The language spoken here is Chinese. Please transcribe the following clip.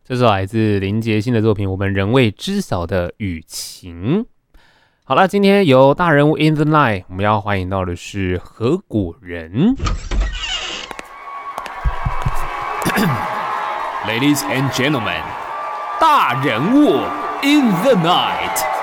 这是来自林杰星的作品《我们仍未知晓的雨晴》。好了，今天由大人物 In the Night， 我们要欢迎到的是何果仁。 Ladies and gentlemen， 大人物 In the Night。